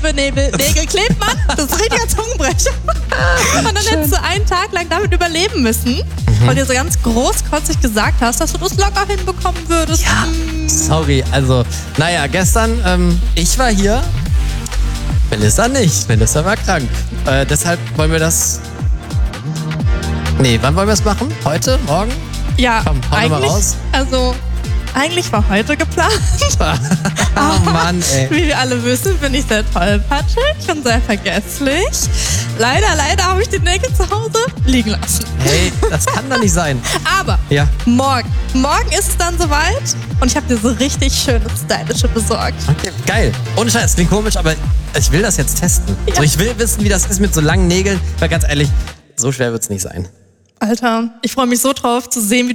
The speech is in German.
Nägel klebt man. Das ist ein richtiger Zungenbrecher. Und dann hättest du einen Tag lang damit überleben müssen, weil du so ganz großkotzig gesagt hast, dass du das locker hinbekommen würdest. Ja, sorry. Also, naja, gestern, ich war hier, Melissa nicht. Melissa war krank. Deshalb wollen wir das... Nee, wann wollen wir es machen? Heute? Morgen? Ja, Komm, hau doch mal eigentlich, raus. also eigentlich war heute geplant. Oh Mann, ey. Wie wir alle wissen, bin ich sehr tollpatschig und sehr vergesslich. Leider habe ich die Nägel zu Hause liegen lassen. Hey, das kann doch nicht sein. Aber Ja. morgen ist es dann soweit und ich habe dir so richtig schöne stylische besorgt. Okay, geil. Ohne Scheiß, klingt komisch, aber ich will das jetzt testen. Ja. So, ich will wissen, wie das ist mit so langen Nägeln, weil ganz ehrlich, so schwer wird's nicht sein. Alter, ich freue mich so drauf zu sehen, wie